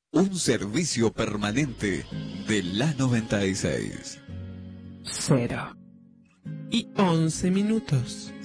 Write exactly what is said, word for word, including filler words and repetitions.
Un servicio permanente de la noventa y seis. Cero. Y once minutos.